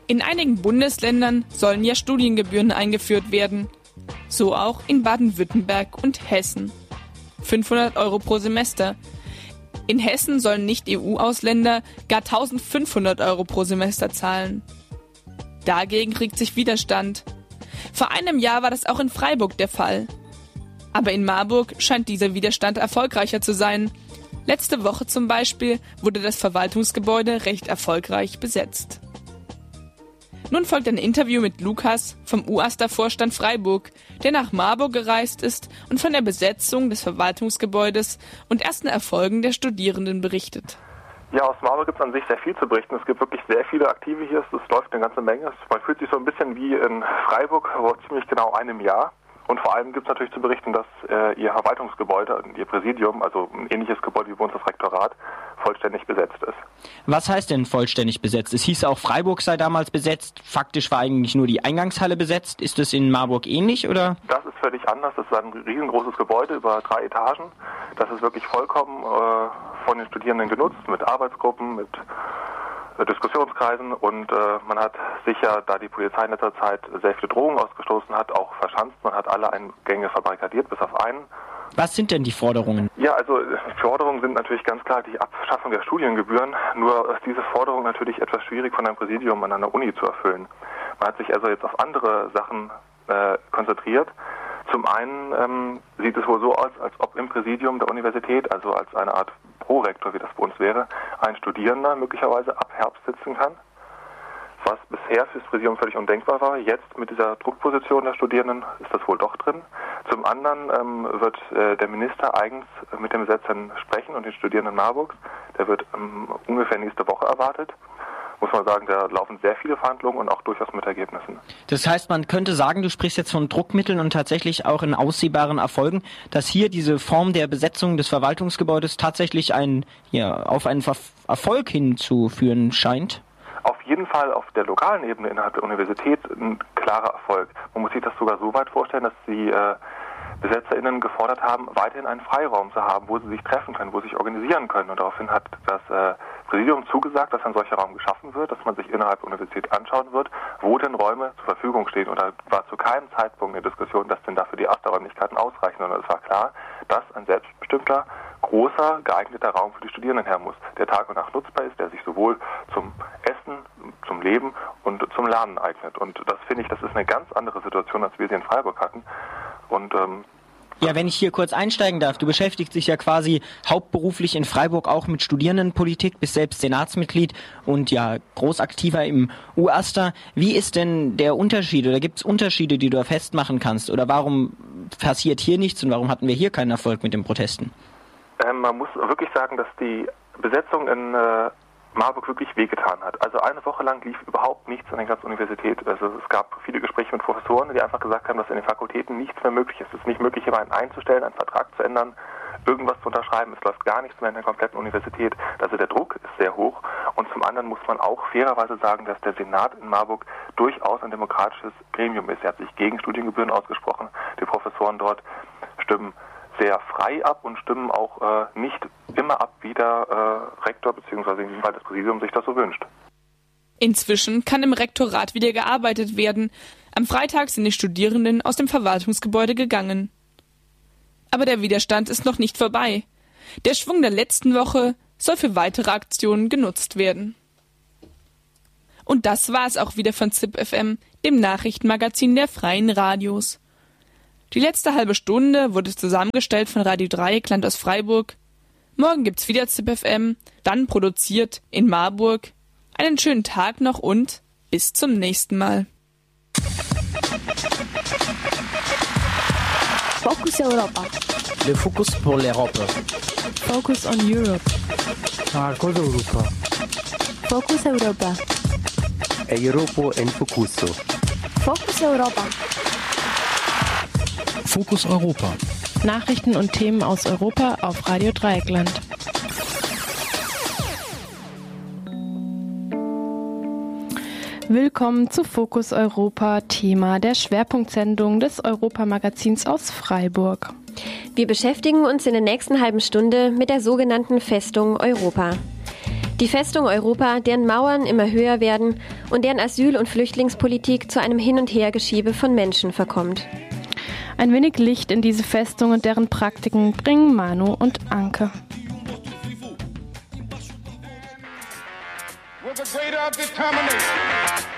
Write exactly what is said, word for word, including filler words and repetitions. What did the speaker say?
In einigen Bundesländern sollen ja Studiengebühren eingeführt werden. So auch in Baden-Württemberg und Hessen. fünfhundert Euro pro Semester. In Hessen sollen Nicht-E U-Ausländer gar eintausendfünfhundert Euro pro Semester zahlen. Dagegen regt sich Widerstand. Vor einem Jahr war das auch in Freiburg der Fall. Aber in Marburg scheint dieser Widerstand erfolgreicher zu sein. Letzte Woche zum Beispiel wurde das Verwaltungsgebäude recht erfolgreich besetzt. Nun folgt ein Interview mit Lukas vom U A S T-Vorstand Freiburg, der nach Marburg gereist ist und von der Besetzung des Verwaltungsgebäudes und ersten Erfolgen der Studierenden berichtet. Ja, aus Marburg gibt es an sich sehr viel zu berichten. Es gibt wirklich sehr viele Aktive hier. Es läuft eine ganze Menge. Man fühlt sich so ein bisschen wie in Freiburg vor ziemlich genau einem Jahr. Und vor allem gibt es natürlich zu berichten, dass äh, ihr Verwaltungsgebäude, ihr Präsidium, also ein ähnliches Gebäude wie bei uns das Rektorat, vollständig besetzt ist. Was heißt denn vollständig besetzt? Es hieß auch, Freiburg sei damals besetzt. Faktisch war eigentlich nur die Eingangshalle besetzt. Ist das in Marburg ähnlich, oder? Das ist völlig anders. Das ist ein riesengroßes Gebäude über drei Etagen. Das ist wirklich vollkommen äh, von den Studierenden genutzt, mit Arbeitsgruppen, mit Diskussionskreisen, und äh, man hat sicher, da die Polizei in letzter Zeit sehr viele Drohungen ausgestoßen hat, auch verschanzt. Man hat alle Eingänge verbarrikadiert, bis auf einen. Was sind denn die Forderungen? Ja, also die Forderungen sind natürlich ganz klar die Abschaffung der Studiengebühren. Nur ist diese Forderung natürlich etwas schwierig von einem Präsidium an einer Uni zu erfüllen. Man hat sich also jetzt auf andere Sachen äh, konzentriert. Zum einen ähm, sieht es wohl so aus, als ob im Präsidium der Universität, also als eine Art Prorektor, wie das bei uns wäre, ein Studierender möglicherweise ab Herbst sitzen kann, was bisher fürs Präsidium völlig undenkbar war. Jetzt mit dieser Druckposition der Studierenden ist das wohl doch drin. Zum anderen ähm, wird äh, der Minister eigens mit dem Besetzern sprechen und den Studierenden Marburgs. Der wird ähm, ungefähr nächste Woche erwartet. Muss man sagen, da laufen sehr viele Verhandlungen und auch durchaus mit Ergebnissen. Das heißt, man könnte sagen, du sprichst jetzt von Druckmitteln und tatsächlich auch in aussehbaren Erfolgen, dass hier diese Form der Besetzung des Verwaltungsgebäudes tatsächlich ein, ja, auf einen Ver- Erfolg hinzuführen scheint? Auf jeden Fall auf der lokalen Ebene innerhalb der Universität ein klarer Erfolg. Man muss sich das sogar so weit vorstellen, dass die äh, BesetzerInnen gefordert haben, weiterhin einen Freiraum zu haben, wo sie sich treffen können, wo sie sich organisieren können. Und daraufhin hat das äh, Präsidium zugesagt, dass ein solcher Raum geschaffen wird, dass man sich innerhalb der Universität anschauen wird, wo denn Räume zur Verfügung stehen. Und da war zu keinem Zeitpunkt eine Diskussion, dass denn dafür die A S tA-Räumlichkeiten ausreichen, sondern es war klar, dass ein selbstbestimmter, großer, geeigneter Raum für die Studierenden her muss, der Tag und Nacht nutzbar ist, der sich sowohl zum Essen, zum Leben und zum Lernen eignet. Und das finde ich, das ist eine ganz andere Situation, als wir sie in Freiburg hatten. Und ähm, Ja, wenn ich hier kurz einsteigen darf, du beschäftigst dich ja quasi hauptberuflich in Freiburg auch mit Studierendenpolitik, bist selbst Senatsmitglied und ja großaktiver im U A S T A. Wie ist denn der Unterschied, oder gibt es Unterschiede, die du da festmachen kannst? Oder warum passiert hier nichts und warum hatten wir hier keinen Erfolg mit den Protesten? Ähm, man muss wirklich sagen, dass die Besetzung in äh, Marburg wirklich wehgetan hat. Also eine Woche lang lief überhaupt nichts an der ganzen Universität. Also es gab viele Gespräche mit Professoren, die einfach gesagt haben, dass in den Fakultäten nichts mehr möglich ist. Es ist nicht möglich, jemanden einzustellen, einen Vertrag zu ändern, irgendwas zu unterschreiben. Es läuft gar nichts mehr in der kompletten Universität. Also der Druck ist sehr hoch. Und zum anderen muss man auch fairerweise sagen, dass der Senat in Marburg durchaus ein demokratisches Gremium ist. Er hat sich gegen Studiengebühren ausgesprochen. Die Professoren dort stimmen sehr frei ab und stimmen auch äh, nicht immer ab, wie der äh, Rektor bzw. in diesem Fall das Präsidium sich das so wünscht. Inzwischen kann im Rektorat wieder gearbeitet werden. Am Freitag sind die Studierenden aus dem Verwaltungsgebäude gegangen. Aber der Widerstand ist noch nicht vorbei. Der Schwung der letzten Woche soll für weitere Aktionen genutzt werden. Und das war es auch wieder von Z I P F M, dem Nachrichtenmagazin der Freien Radios. Die letzte halbe Stunde wurde zusammengestellt von Radio Dreieckland aus Freiburg. Morgen gibt's wieder Z I P F M, dann produziert in Marburg. Einen schönen Tag noch und bis zum nächsten Mal. Focus Europa. Le Focus pour l'Europe. Focus on Europe. Marco d'Europa. Focus Europa. Europa en Focuso. Focus Europa. Fokus Europa. Nachrichten und Themen aus Europa auf Radio Dreieckland. Willkommen zu Fokus Europa, Thema der Schwerpunktsendung des Europamagazins aus Freiburg. Wir beschäftigen uns in der nächsten halben Stunde mit der sogenannten Festung Europa. Die Festung Europa, deren Mauern immer höher werden und deren Asyl- und Flüchtlingspolitik zu einem Hin- und Hergeschiebe von Menschen verkommt. Ein wenig Licht in diese Festung und deren Praktiken bringen Manu und Anke. With a greater determination